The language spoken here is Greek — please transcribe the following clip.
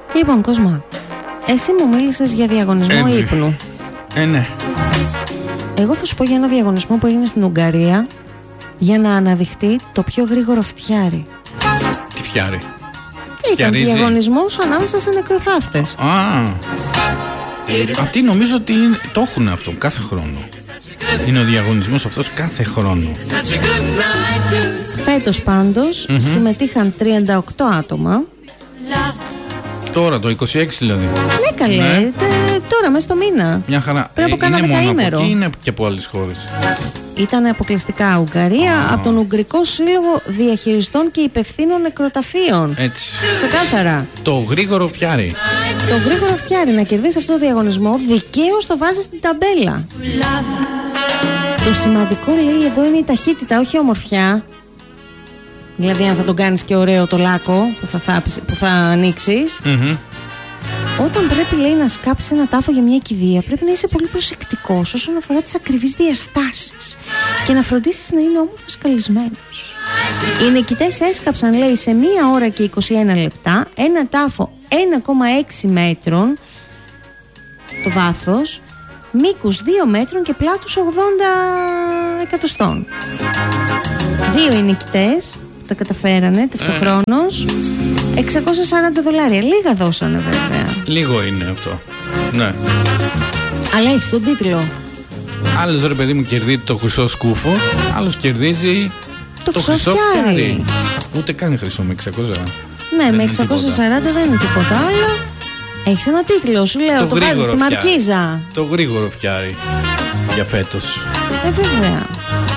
Λοιπόν, Κοσμά, εσύ μου μίλησες για διαγωνισμό ύπνου. Ναι. Εγώ θα σου πω για ένα διαγωνισμό που έγινε στην Ουγγαρία για να αναδειχτεί το πιο γρήγορο φτιάρι. Τι φτιάρι? Ήταν διαγωνισμός ανάμεσα σε νεκροθάφτες. Αυτοί νομίζω ότι το έχουν αυτό κάθε χρόνο. Είναι ο διαγωνισμός αυτός κάθε χρόνο. Φέτος πάντως συμμετείχαν 38 άτομα. Τώρα το 26 δηλαδή. Ναι καλέ, ναι. Τώρα μέσα στο μήνα. Μια χαρά. Πριν από κάνα δεκαήμερο. Από εκεί είναι και από άλλες χώρες? Ήταν αποκλειστικά Ουγγαρία, από τον Ουγγρικό Σύλλογο Διαχειριστών και Υπευθύνων Νεκροταφείων. Έτσι. Ξεκάθαρα. Το γρήγορο φτιάρι. Το γρήγορο φτιάρι, να κερδίσει αυτό το διαγωνισμό, δικαίως το βάζει στην ταμπέλα. Το σημαντικό, λέει, εδώ είναι η ταχύτητα, όχι η ομορφιά. Δηλαδή, αν θα τον κάνεις και ωραίο το λάκκο που θα ανοίξεις. Όταν πρέπει, λέει, να σκάψεις ένα τάφο για μια κηδεία, πρέπει να είσαι πολύ προσεκτικός όσον αφορά τις ακριβείς διαστάσεις και να φροντίσεις να είναι όμορφος καλυσμένος. Οι νικητές έσκαψαν, λέει, σε 1 ώρα και 21 λεπτά ένα τάφο 1,6 μέτρων το βάθος, μήκους 2 μέτρων και πλάτους 80 εκατοστών. 2 οι νικητές τα καταφέρανε ταυτοχρόνως. $640. Λίγα δώσανε βέβαια. Λίγο είναι αυτό. Ναι. Αλλά έχεις τον τίτλο. Άλλος, ρε παιδί μου, κερδίζει το χρυσό σκούφο, άλλος κερδίζει το χρυσό φτιάρι. Ούτε καν χρυσό με 600. Ναι, με 640 δεν είναι τίποτα άλλο. Έχεις ένα τίτλο, σου λέω, το βάζεις στη μαρκίζα. Το γρήγορο φτιάρι για φέτος. Βέβαια.